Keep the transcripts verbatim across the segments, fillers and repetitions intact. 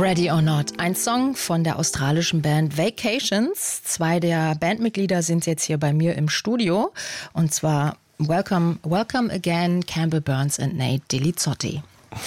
Ready or Not, ein Song von der australischen Band Vacations. Zwei der Bandmitglieder sind jetzt hier bei mir im Studio. Und zwar Welcome, welcome again, Campbell Burns und Nate Delizzotti.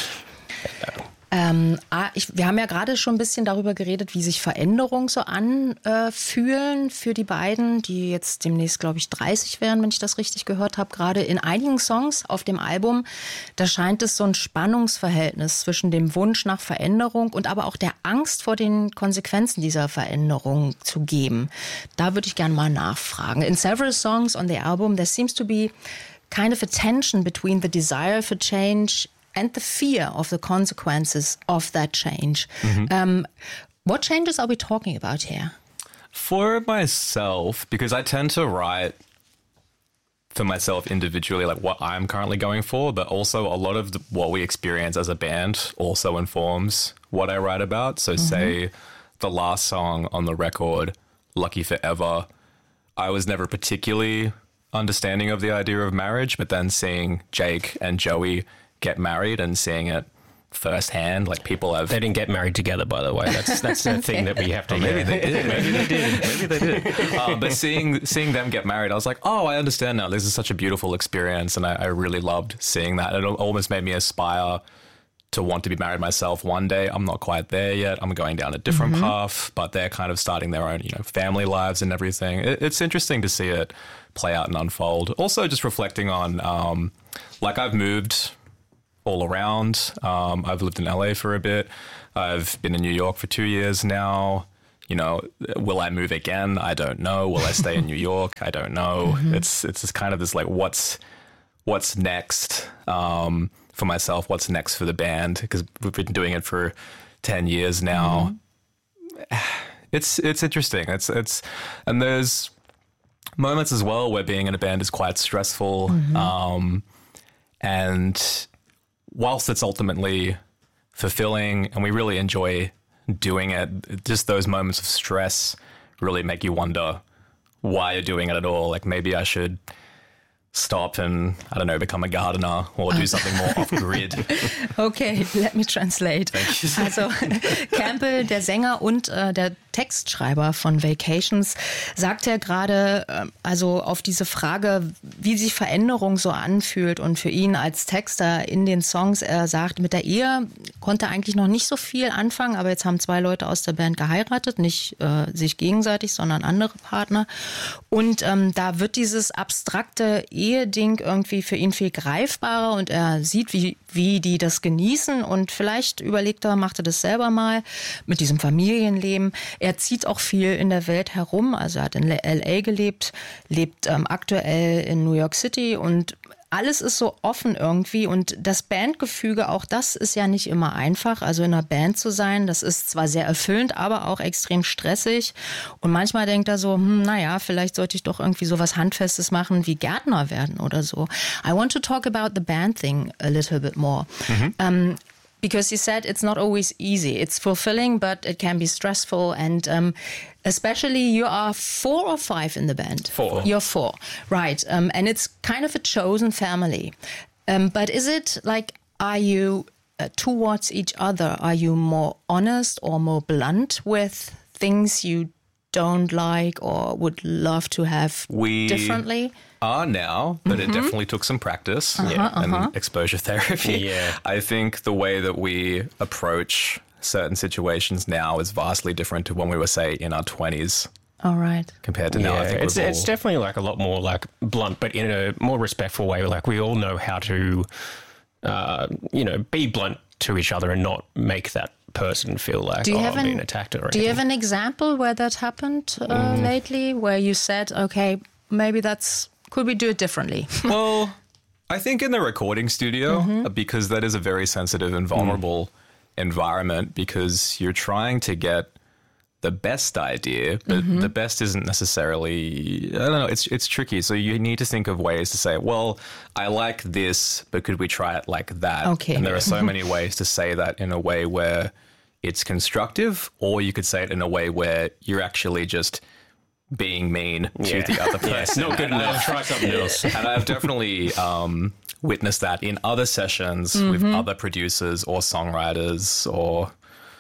Ähm, ich, wir haben ja gerade schon ein bisschen darüber geredet, wie sich Veränderungen so anfühlen äh, für die beiden, die jetzt demnächst, glaube ich, dreißig werden, wenn ich das richtig gehört habe. Gerade in einigen Songs auf dem Album, da scheint es so ein Spannungsverhältnis zwischen dem Wunsch nach Veränderung und aber auch der Angst vor den Konsequenzen dieser Veränderung zu geben. Da würde ich gerne mal nachfragen. In several songs on the album, there seems to be kind of a tension between the desire for change and the fear of the consequences of that change. Mm-hmm. Um, what changes are we talking about here? For myself, because I tend to write for myself individually, like what I'm currently going for, but also a lot of the, what we experience as a band also informs what I write about. So mm-hmm. say the last song on the record, Lucky Forever, I was never particularly understanding of the idea of marriage, but then seeing Jake and Joey get married and seeing it firsthand, like people have... They didn't get married together, by the way. That's that's the okay. thing that we have to... Oh, maybe they did. Maybe they did. Maybe they did. Um, but seeing seeing them get married, I was like, oh, I understand now. This is such a beautiful experience, and I, I really loved seeing that. It almost made me aspire to want to be married myself one day. I'm not quite there yet. I'm going down a different mm-hmm. path, but they're kind of starting their own, you know, family lives and everything. It, it's interesting to see it play out and unfold. Also, just reflecting on, um, like, I've moved all around. Um, I've lived in L A for a bit. I've been in New York for two years now. You know, will I move again? I don't know. Will I stay in New York? I don't know. Mm-hmm. It's it's just kind of this like, what's what's next um, for myself? What's next for the band? Because we've been doing it for ten years now. Mm-hmm. It's it's interesting. It's it's and there's moments as well where being in a band is quite stressful. Mm-hmm. Um, and whilst it's ultimately fulfilling and we really enjoy doing it, just those moments of stress really make you wonder why you're doing it at all. Like maybe I should stop and, I don't know, become a gardener or do something more off-grid. Okay, let me translate. Also Campbell, der Sänger und äh, der Textschreiber von Vacations, sagt ja gerade, äh, also auf diese Frage, wie sich Veränderung so anfühlt und für ihn als Texter in den Songs, er sagt, mit der Ehe konnte er eigentlich noch nicht so viel anfangen, aber jetzt haben zwei Leute aus der Band geheiratet, nicht äh, sich gegenseitig, sondern andere Partner. Und ähm, da wird dieses abstrakte Eheding irgendwie für ihn viel greifbarer und er sieht, wie, wie die das genießen und vielleicht überlegt er, macht er das selber mal mit diesem Familienleben. Er zieht auch viel in der Welt herum, also er hat in L A gelebt, lebt ähm, aktuell in New York City und alles ist so offen irgendwie und das Bandgefüge, auch das ist ja nicht immer einfach. Also in einer Band zu sein, das ist zwar sehr erfüllend, aber auch extrem stressig. Und manchmal denkt er so, hm, naja, vielleicht sollte ich doch irgendwie so was Handfestes machen wie Gärtner werden oder so. I want to talk about the band thing a little bit more. Mhm. Um, Because you said it's not always easy. It's fulfilling, but it can be stressful. And um, especially you are four or five in the band? Four. You're four. Right. Um, and it's kind of a chosen family. Um, but is it like, are you uh, towards each other? Are you more honest or more blunt with things you don't like or would love to have we differently? Are now, but mm-hmm. it definitely took some practice uh-huh, yeah, uh-huh. and exposure therapy. Yeah. I think the way that we approach certain situations now is vastly different to when we were, say, in our twenties. All right. Compared to now, yeah, I think it's all... it's definitely like a lot more like blunt, but in a more respectful way. Like we all know how to, uh, you know, be blunt to each other and not make that person feel like, oh, I'm being attacked or anything. Do you have an example where that happened uh, mm. lately, where you said, okay, maybe that's, could we do it differently? Well, I think in the recording studio, mm-hmm. because that is a very sensitive and vulnerable mm. environment, because you're trying to get the best idea, but mm-hmm. the best isn't necessarily, I don't know, it's it's tricky. So you need to think of ways to say, well, I like this, but could we try it like that? Okay. And there are so many ways to say that in a way where it's constructive, or you could say it in a way where you're actually just being mean yeah. to the other person. Yeah, it's not good enough. Try something else. And I've definitely um, witnessed that in other sessions mm-hmm. with other producers or songwriters or...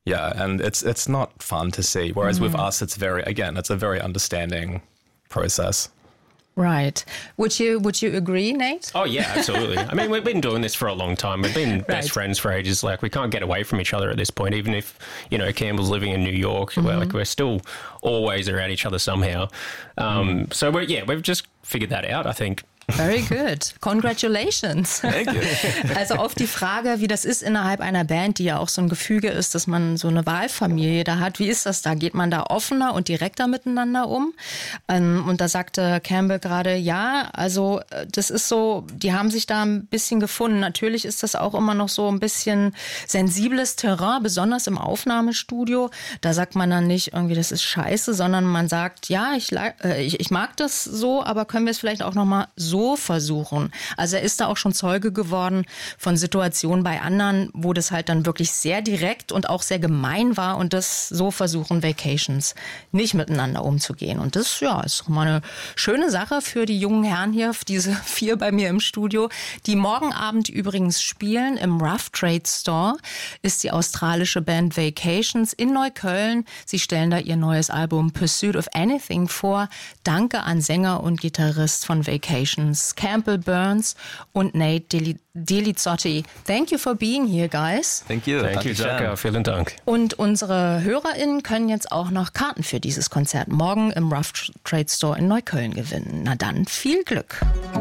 Yeah, and it's it's not fun to see. Whereas mm. with us, it's very, again, it's a very understanding process. Right. Would you would you agree, Nate? Oh, yeah, absolutely. I mean, we've been doing this for a long time. We've been right. best friends for ages. Like, we can't get away from each other at this point. Even if, you know, Campbell's living in New York, mm-hmm. we're, like, we're still always around each other somehow. Um, mm. So, we're, yeah, we've just figured that out, I think. Very good. Congratulations. Thank you. Also auf die Frage, wie das ist innerhalb einer Band, die ja auch so ein Gefüge ist, dass man so eine Wahlfamilie da hat. Wie ist das da? Geht man da offener und direkter miteinander um? Und da sagte Campbell gerade, ja, also das ist so, die haben sich da ein bisschen gefunden. Natürlich ist das auch immer noch so ein bisschen sensibles Terrain, besonders im Aufnahmestudio. Da sagt man dann nicht irgendwie, das ist scheiße, sondern man sagt, ja, ich, ich, ich mag das so, aber können wir es vielleicht auch nochmal so versuchen. Also er ist da auch schon Zeuge geworden von Situationen bei anderen, wo das halt dann wirklich sehr direkt und auch sehr gemein war und das so versuchen Vacations nicht miteinander umzugehen. Und das, ja, ist doch mal eine schöne Sache für die jungen Herren hier, diese vier bei mir im Studio, die morgen Abend übrigens spielen. Im Rough Trade Store ist die australische Band Vacations in Neukölln. Sie stellen da ihr neues Album Pursuit of Anything vor. Danke an Sänger und Gitarrist von Vacations, Campbell Burns und Nate Delizzotti. Thank you for being here, guys. Thank you. Thank you, Jacka. Vielen Dank. Und unsere HörerInnen können jetzt auch noch Karten für dieses Konzert morgen im Rough Trade Store in Neukölln gewinnen. Na dann, viel Glück.